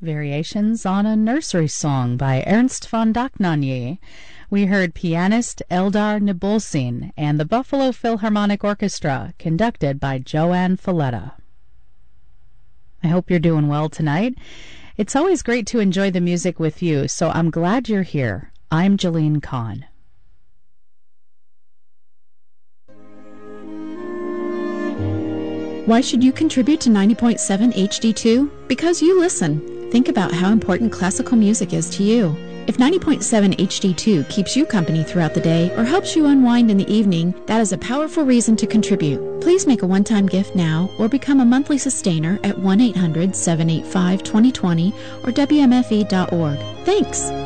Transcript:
Variations on a Nursery Song by Ernst von Dohnanyi. We heard pianist Eldar Nabulsin and the Buffalo Philharmonic Orchestra, conducted by Joanne Falletta. I hope you're doing well tonight. It's always great to enjoy the music with you, so I'm glad you're here. I'm Jeline Kahn. Why should you contribute to 90.7 HD2? Because you listen. Think about how important classical music is to you. If 90.7 HD2 keeps you company throughout the day or helps you unwind in the evening, that is a powerful reason to contribute. Please make a one-time gift now or become a monthly sustainer at 1-800-785-2020 or WMFE.org. Thanks!